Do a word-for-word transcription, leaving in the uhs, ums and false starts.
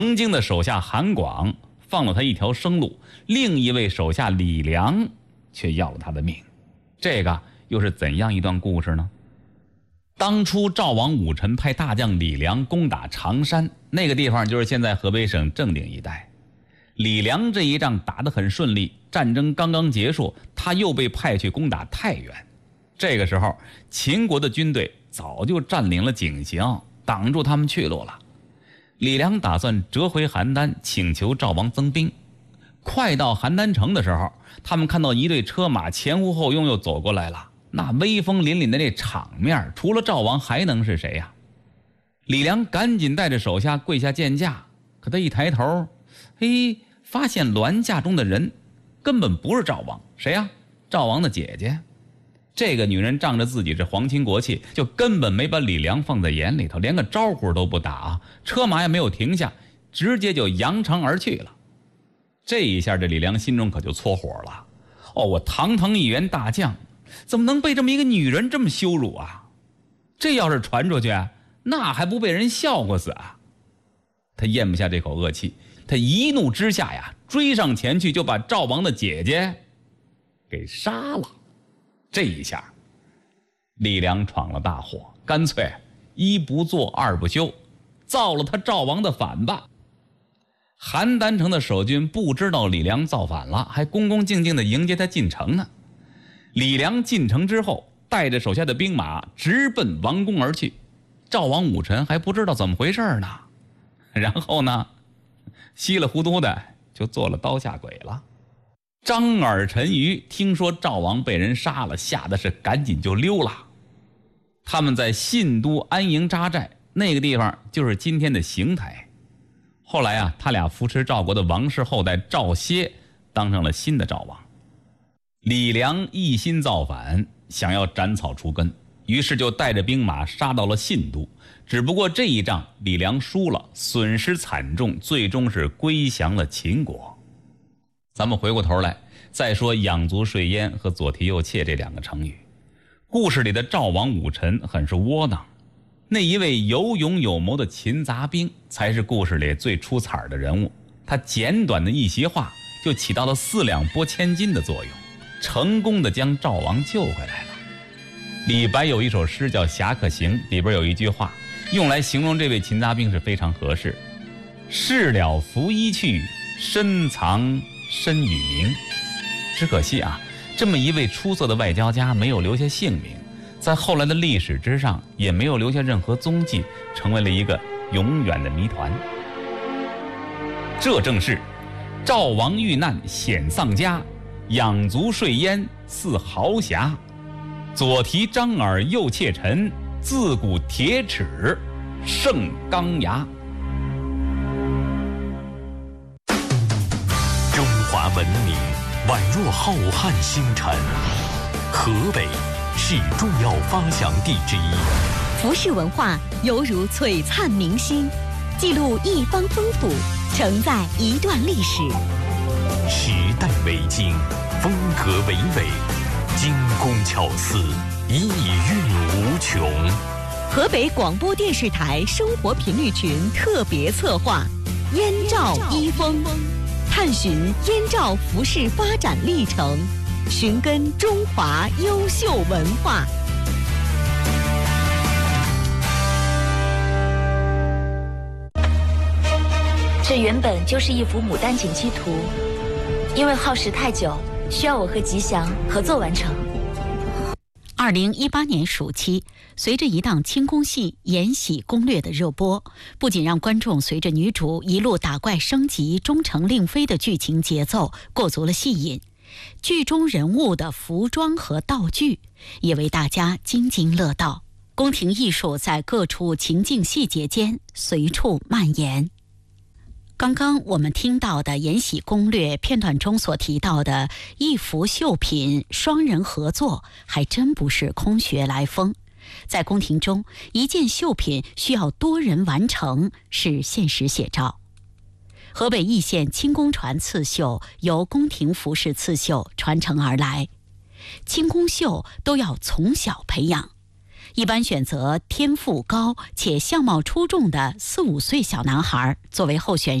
曾经的手下韩广放了他一条生路，另一位手下李良却要了他的命。这个又是怎样一段故事呢？当初赵王武臣派大将李良攻打常山，那个地方就是现在河北省正定一带。李良这一仗打得很顺利，战争刚刚结束，他又被派去攻打太原。这个时候秦国的军队早就占领了井陉，挡住他们去路了。李良打算折回邯郸，请求赵王增兵。快到邯郸城的时候，他们看到一队车马前呼后拥又走过来了，那威风凛凛的这场面，除了赵王还能是谁呀？李良赶紧带着手下跪下见驾，可他一抬头，嘿，发现銮驾中的人根本不是赵王，谁呀？赵王的姐姐。这个女人仗着自己是皇亲国戚，就根本没把李良放在眼里头，连个招呼都不打，车马也没有停下，直接就扬长而去了。这一下这李良心中可就搓火了，哦，我堂堂一员大将，怎么能被这么一个女人这么羞辱啊？这要是传出去，那还不被人笑话死啊？他咽不下这口恶气，他一怒之下呀，追上前去就把赵王的姐姐给杀了。这一下李良闯了大祸，干脆一不做二不休，造了他赵王的反吧。邯郸城的守军不知道李良造反了，还恭恭敬敬地迎接他进城呢。李良进城之后，带着手下的兵马直奔王宫而去。赵王武臣还不知道怎么回事呢，然后呢，稀里糊涂的就做了刀下鬼了。张耳、陈馀听说赵王被人杀了，吓得是赶紧就溜了。他们在信都安营扎寨，那个地方就是今天的邢台。后来啊，他俩扶持赵国的王室后代赵歇当上了新的赵王。李良一心造反，想要斩草除根，于是就带着兵马杀到了信都。只不过这一仗李良输了，损失惨重，最终是归降了秦国。咱们回过头来再说养足睡焉和左提右窃这两个成语。故事里的赵王武臣很是窝囊，那一位有勇有谋的秦杂兵才是故事里最出彩的人物。他简短的一席话就起到了四两拨千斤的作用，成功的将赵王救回来了。李白有一首诗叫《侠客行》，里边有一句话用来形容这位秦杂兵是非常合适：事了拂衣去，深藏身与名。只可惜啊，这么一位出色的外交家没有留下姓名，在后来的历史之上也没有留下任何踪迹，成为了一个永远的谜团。这正是赵王遇难显丧家，养足睡焉似豪侠。左提张耳右窃陈，自古铁齿胜钢牙。 中华文明宛若浩瀚星辰，河北是重要发祥地之一。 服饰文化犹如璀璨明星，记录一方风土，承载一段历史。 时代为精，风格为伟，精工巧思，意蕴无穷。 河北广播电视台生活频率群特别策划《燕赵衣风》，探寻燕赵服饰发展历程，寻根中华优秀文化。 这原本就是一幅牡丹锦旗图，因为耗时太久，需要我和吉祥合作完成。 二零一八年暑期，随着一档清宫戏《延禧攻略》的热播，不仅让观众随着女主一路打怪升级、终成令妃的剧情节奏过足了戏瘾，剧中人物的服装和道具也为大家津津乐道。宫廷艺术在各处情境细节间随处蔓延。刚刚我们听到的《延禧攻略》片段中所提到的一幅绣品双人合作，还真不是空穴来风。在宫廷中，一件绣品需要多人完成，是现实写照。河北易县清宫传刺绣由宫廷服饰刺绣传承而来，清宫绣都要从小培养。 一般选择天赋高且相貌出众的四五岁小男孩作为候选人。